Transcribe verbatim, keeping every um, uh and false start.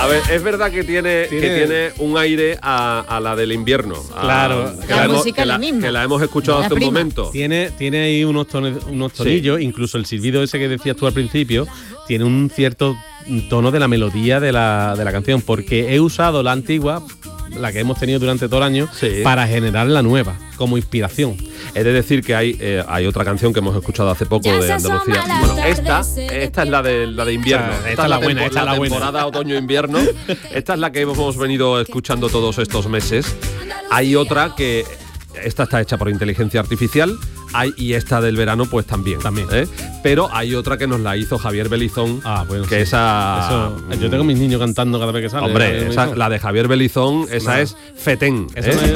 A ver, es verdad que tiene, Tiene- que tiene un aire a, a la del invierno. A- Claro. que La la, hemos, música que es la la- misma. que la hemos escuchado La hace prima. un momento. Tiene, tiene ahí unos, tone- unos tonillos, incluso el silbido ese que decías tú al principio, tiene un cierto tono de la melodía de la, de la canción, porque he usado la antigua, la que hemos tenido durante todo el año, Sí. para generar la nueva, como inspiración. He de decir que hay, eh, hay otra canción que hemos escuchado hace poco Ya de se Andalucía. asoma la Bueno, tarde, esta, se esta es la de, la de invierno. O sea, esta es la buena, tempo- esta es la buena. temporada otoño-invierno. Esta es la que hemos venido escuchando todos estos meses. Hay otra que... Esta está hecha por inteligencia artificial. Hay, y esta del verano, pues también. También. ¿eh? Pero hay otra que nos la hizo Javier Belizón. Ah, bueno, que sí. esa. Eso, yo tengo a mis niños cantando cada vez que sale. Hombre, esa- la de Javier Belizón, esa Nah. es Fetén. Eso ¿eh? no es-